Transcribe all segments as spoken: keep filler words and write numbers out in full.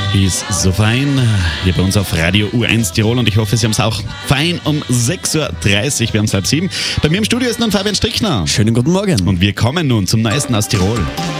Ist so fein, hier bei uns auf Radio U eins Tirol, und ich hoffe, Sie haben es auch fein um sechs Uhr dreißig, wir haben es halb sieben. Bei mir im Studio ist nun Fabian Strickner. Schönen guten Morgen. Und wir kommen nun zum Neuesten aus Tirol.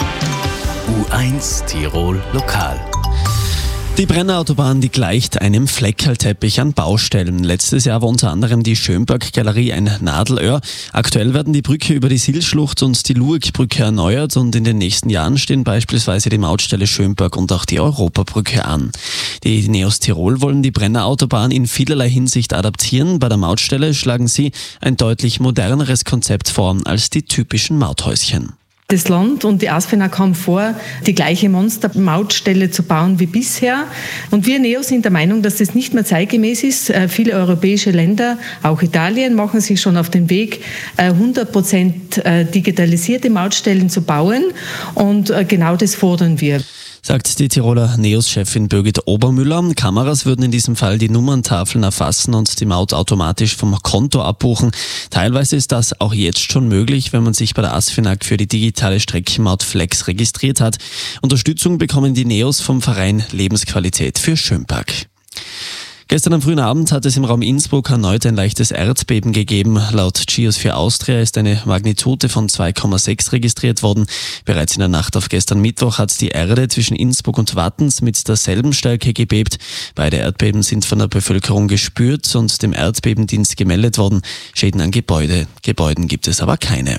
U eins Tirol Lokal. Die Brenner-Autobahn, die gleicht einem Fleckerlteppich an Baustellen. Letztes Jahr war unter anderem die Schönberg-Galerie ein Nadelöhr. Aktuell werden die Brücke über die Silschlucht und die Luegbrücke erneuert, und in den nächsten Jahren stehen beispielsweise die Mautstelle Schönberg und auch die Europabrücke an. Die Neos Tirol wollen die Brenner-Autobahn in vielerlei Hinsicht adaptieren. Bei der Mautstelle schlagen sie ein deutlich moderneres Konzept vor als die typischen Mauthäuschen. Das Land und die ASFINAG haben vor, die gleiche Monstermautstelle zu bauen wie bisher. Und wir Neos sind der Meinung, dass das nicht mehr zeitgemäß ist. Viele europäische Länder, auch Italien, machen sich schon auf den Weg, hundert Prozent digitalisierte Mautstellen zu bauen. Und genau das fordern wir. Sagt die Tiroler Neos-Chefin Birgit Obermüller. Kameras würden in diesem Fall die Nummerntafeln erfassen und die Maut automatisch vom Konto abbuchen. Teilweise ist das auch jetzt schon möglich, wenn man sich bei der ASFINAG für die digitale Streckenmaut Flex registriert hat. Unterstützung bekommen die Neos vom Verein Lebensqualität für Schönberg. Gestern am frühen Abend hat es im Raum Innsbruck erneut ein leichtes Erdbeben gegeben. Laut Geosphere Austria ist eine Magnitude von zwei Komma sechs registriert worden. Bereits in der Nacht auf gestern Mittwoch hat die Erde zwischen Innsbruck und Wattens mit derselben Stärke gebebt. Beide Erdbeben sind von der Bevölkerung gespürt und dem Erdbebendienst gemeldet worden. Schäden an Gebäude. Gebäuden gibt es aber keine.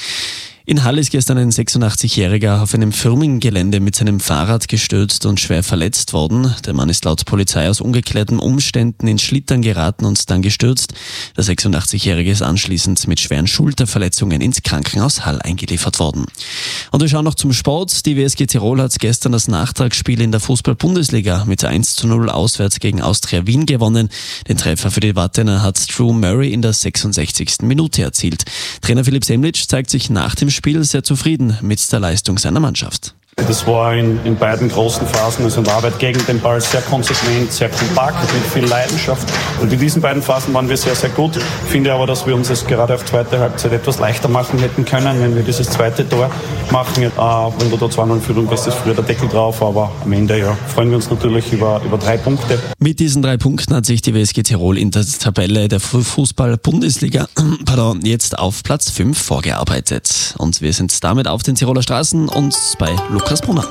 In Hall ist gestern ein sechsundachtzig-Jähriger auf einem Firmengelände mit seinem Fahrrad gestürzt und schwer verletzt worden. Der Mann ist laut Polizei aus ungeklärten Umständen ins Schlittern geraten und dann gestürzt. Der sechsundachtzig-Jährige ist anschließend mit schweren Schulterverletzungen ins Krankenhaus Hall eingeliefert worden. Und wir schauen noch zum Sport. Die W S G Tirol hat gestern das Nachtragsspiel in der Fußball-Bundesliga mit eins zu null auswärts gegen Austria Wien gewonnen. Den Treffer für die Wattener hat Drew Murray in der sechsundsechzigsten Minute erzielt. Trainer Philipp Semlitsch zeigt sich nach dem Spiel sehr zufrieden mit der Leistung seiner Mannschaft. Das war in, in beiden großen Phasen, also in der Arbeit gegen den Ball sehr konsequent, sehr kompakt, mit viel Leidenschaft. Und in diesen beiden Phasen waren wir sehr, sehr gut. Ich finde aber, dass wir uns es gerade auf zweite Halbzeit etwas leichter machen hätten können, wenn wir dieses zweite Tor machen. Äh, wenn du da zwei null in Führung bist, ist früher der Deckel drauf, aber am Ende ja, freuen wir uns natürlich über, über drei Punkte. Mit diesen drei Punkten hat sich die W S G Tirol in der Tabelle der Fußball-Bundesliga pardon, jetzt auf Platz fünf vorgearbeitet. Und wir sind damit auf den Tiroler Straßen und bei Lukas Brunner.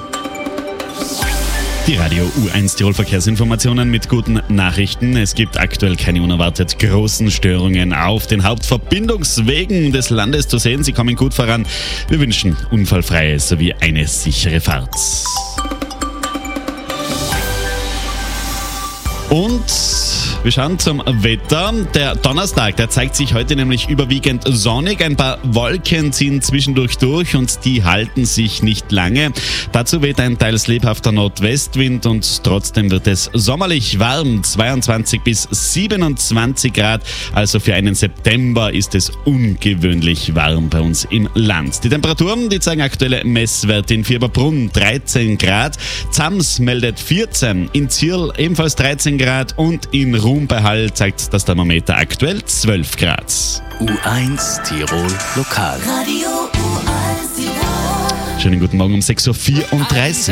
Die Radio U eins Tirol Verkehrsinformationen mit guten Nachrichten. Es gibt aktuell keine unerwartet großen Störungen auf den Hauptverbindungswegen des Landes zu sehen. Sie kommen gut voran. Wir wünschen unfallfreie sowie eine sichere Fahrt. Und wir schauen zum Wetter. Der Donnerstag, der zeigt sich heute nämlich überwiegend sonnig. Ein paar Wolken ziehen zwischendurch durch und die halten sich nicht lange. Dazu weht ein teils lebhafter Nordwestwind und trotzdem wird es sommerlich warm. zweiundzwanzig bis siebenundzwanzig Grad. Also für einen September ist es ungewöhnlich warm bei uns im Land. Die Temperaturen, die zeigen aktuelle Messwerte in Fieberbrunn dreizehn Grad. Zams meldet vierzehn, in Zirl ebenfalls dreizehn Grad und in Ruhm bei Hall zeigt das Thermometer aktuell zwölf Grad. U eins Tirol Lokal. Radio U eins Tirol. Schönen guten Morgen um sechs Uhr vierunddreißig.